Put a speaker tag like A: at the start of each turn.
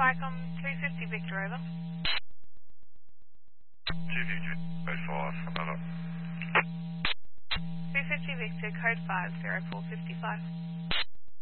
A: Vicom 250 Victor, over.
B: 250, code 5, another.
A: 250 Victor, code 5, 0455.